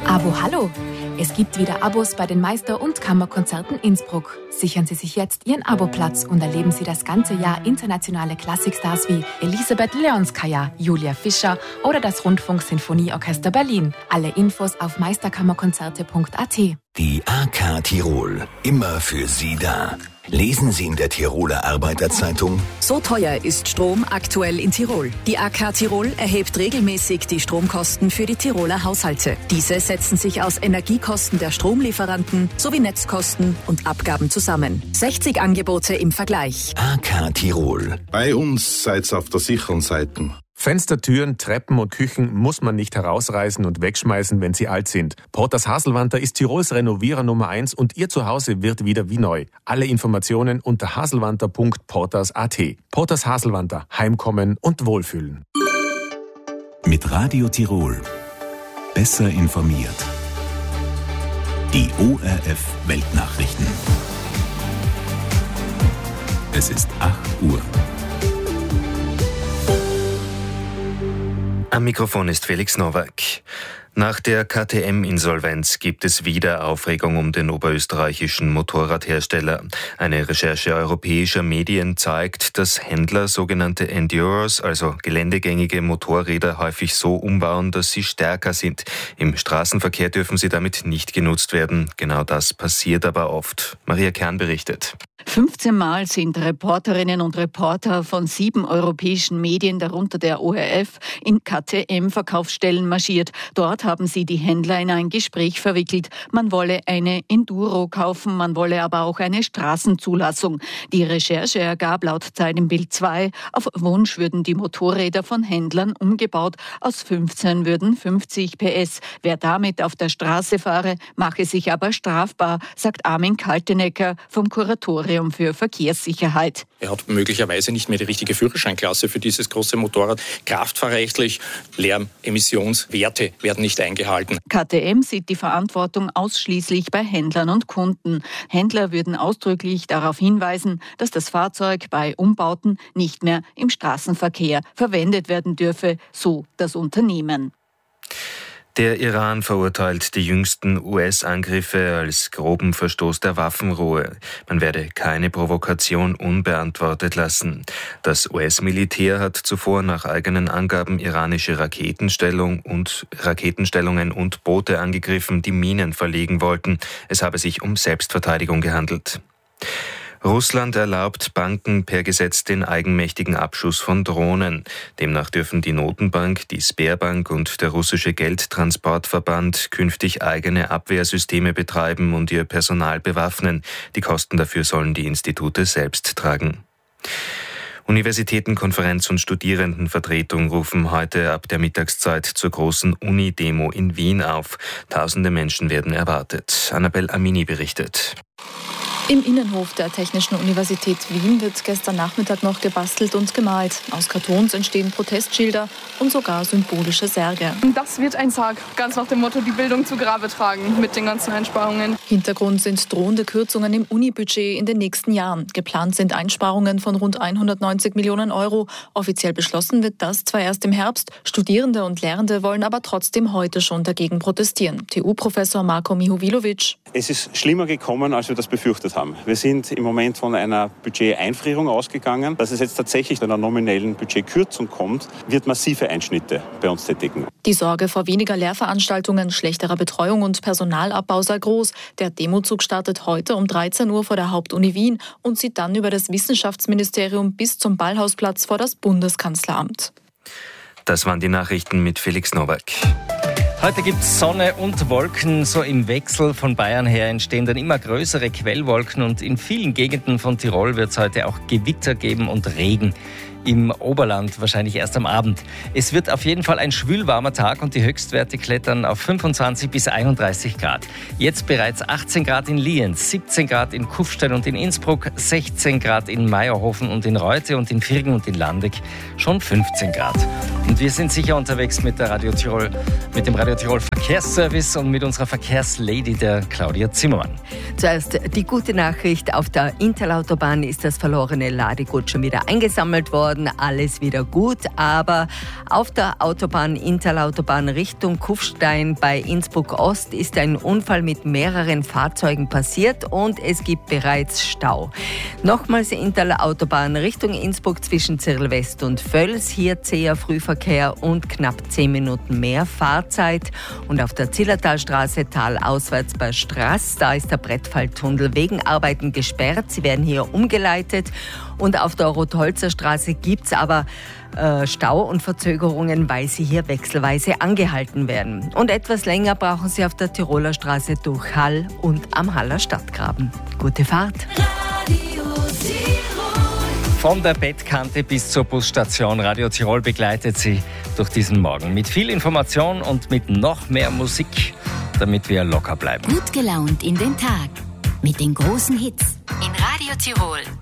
Abo Hallo! Es gibt wieder Abos bei den Meister- und Kammerkonzerten Innsbruck. Sichern Sie sich jetzt Ihren Aboplatz und erleben Sie das ganze Jahr internationale Klassikstars wie Elisabeth Leonskaya, Julia Fischer oder das Rundfunk-Sinfonieorchester Berlin. Alle Infos auf meisterkammerkonzerte.at. Die AK Tirol, immer für Sie da. Lesen Sie in der Tiroler Arbeiterzeitung: So teuer ist Strom aktuell in Tirol. Die AK Tirol erhebt regelmäßig die Stromkosten für die Tiroler Haushalte. Diese setzen sich aus Energiekosten der Stromlieferanten sowie Netzkosten und Abgaben zusammen. 60 Angebote im Vergleich. AK Tirol. Bei uns seid's auf der sicheren Seite. Fenster, Türen, Treppen und Küchen muss man nicht herausreißen und wegschmeißen, wenn sie alt sind. Porters Haselwanter ist Tirols Renovierer Nummer 1 und Ihr Zuhause wird wieder wie neu. Alle Informationen unter haselwanter.porters.at. Porters Haselwanter. Heimkommen und Wohlfühlen. Mit Radio Tirol. Besser informiert. Die ORF Weltnachrichten. Es ist 8 Uhr. Am Mikrofon ist Felix Nowak. Nach der KTM-Insolvenz gibt es wieder Aufregung um den oberösterreichischen Motorradhersteller. Eine Recherche europäischer Medien zeigt, dass Händler sogenannte Endurers, also geländegängige Motorräder, häufig so umbauen, dass sie stärker sind. Im Straßenverkehr dürfen sie damit nicht genutzt werden. Genau das passiert aber oft. Maria Kern berichtet. 15 Mal sind Reporterinnen und Reporter von 7 europäischen Medien, darunter der ORF, in KTM-Verkaufsstellen marschiert. Dort haben sie die Händler in ein Gespräch verwickelt. Man wolle eine Enduro kaufen, man wolle aber auch eine Straßenzulassung. Die Recherche ergab laut Zeit im Bild 2, auf Wunsch würden die Motorräder von Händlern umgebaut. Aus 15 würden 50 PS. Wer damit auf der Straße fahre, mache sich aber strafbar, sagt Armin Kaltenecker vom Kuratorium für Verkehrssicherheit. Er hat möglicherweise nicht mehr die richtige Führerscheinklasse für dieses große Motorrad. Kraftfahrrechtlich, Lärmemissionswerte werden nicht eingehalten. KTM sieht die Verantwortung ausschließlich bei Händlern und Kunden. Händler würden ausdrücklich darauf hinweisen, dass das Fahrzeug bei Umbauten nicht mehr im Straßenverkehr verwendet werden dürfe, so das Unternehmen. Der Iran verurteilt die jüngsten US-Angriffe als groben Verstoß der Waffenruhe. Man werde keine Provokation unbeantwortet lassen. Das US-Militär hat zuvor nach eigenen Angaben iranische Raketenstellungen und Boote angegriffen, die Minen verlegen wollten. Es habe sich um Selbstverteidigung gehandelt. Russland erlaubt Banken per Gesetz den eigenmächtigen Abschuss von Drohnen. Demnach dürfen die Notenbank, die Sberbank und der russische Geldtransportverband künftig eigene Abwehrsysteme betreiben und ihr Personal bewaffnen. Die Kosten dafür sollen die Institute selbst tragen. Universitätenkonferenz und Studierendenvertretung rufen heute ab der Mittagszeit zur großen Uni-Demo in Wien auf. Tausende Menschen werden erwartet. Annabel Amini berichtet. Im Innenhof der Technischen Universität Wien wird gestern Nachmittag noch gebastelt und gemalt. Aus Kartons entstehen Protestschilder und sogar symbolische Särge. Das wird ein Sarg, ganz nach dem Motto, die Bildung zu Grabe tragen mit den ganzen Einsparungen. Hintergrund sind drohende Kürzungen im Unibudget in den nächsten Jahren. Geplant sind Einsparungen von rund 190 Millionen Euro. Offiziell beschlossen wird das zwar erst im Herbst. Studierende und Lehrende wollen aber trotzdem heute schon dagegen protestieren. TU-Professor Marko Mihovilovic. Es ist schlimmer gekommen, als wir das befürchtet haben. Wir sind im Moment von einer Budgeteinfrierung ausgegangen. Dass es jetzt tatsächlich zu einer nominellen Budgetkürzung kommt, wird massive Einschnitte bei uns tätigen. Die Sorge vor weniger Lehrveranstaltungen, schlechterer Betreuung und Personalabbau sei groß. Der Demozug startet heute um 13 Uhr vor der Hauptuni Wien und zieht dann über das Wissenschaftsministerium bis zum Ballhausplatz vor das Bundeskanzleramt. Das waren die Nachrichten mit Felix Nowak. Heute gibt es Sonne und Wolken. So im Wechsel von Bayern her entstehen dann immer größere Quellwolken und in vielen Gegenden von Tirol wird es heute auch Gewitter geben und Regen. Im Oberland wahrscheinlich erst am Abend. Es wird auf jeden Fall ein schwülwarmer Tag und die Höchstwerte klettern auf 25 bis 31 Grad. Jetzt bereits 18 Grad in Lienz, 17 Grad in Kufstein und in Innsbruck, 16 Grad in Meierhofen und in Reute und in Virgen und in Landeck schon 15 Grad. Und wir sind sicher unterwegs mit dem Radio Tirol Verkehrsservice und mit unserer Verkehrslady, der Claudia Zimmermann. Zuerst die gute Nachricht, auf der Intelautobahn ist das verlorene Ladegut schon wieder eingesammelt worden. geworden, alles wieder gut. Aber auf der Autobahn Interlautobahn Richtung Kufstein bei Innsbruck Ost ist ein Unfall mit mehreren Fahrzeugen passiert und es gibt bereits Stau. Nochmals Interlautobahn Richtung Innsbruck zwischen Zirl West und Völs. Hier zäher Frühverkehr und knapp 10 Minuten mehr Fahrzeit. Und auf der Zillertalstraße talauswärts bei Straß, da ist der Brettfalltunnel wegen Arbeiten gesperrt. Sie werden hier umgeleitet. Und auf der Rotholzer Straße gibt es aber Stau und Verzögerungen, weil sie hier wechselweise angehalten werden. Und etwas länger brauchen Sie auf der Tiroler Straße durch Hall und am Haller Stadtgraben. Gute Fahrt! Von der Bettkante bis zur Busstation Radio Tirol begleitet Sie durch diesen Morgen mit viel Information und mit noch mehr Musik, damit wir locker bleiben. Gut gelaunt in den Tag mit den großen Hits in Radio Tirol.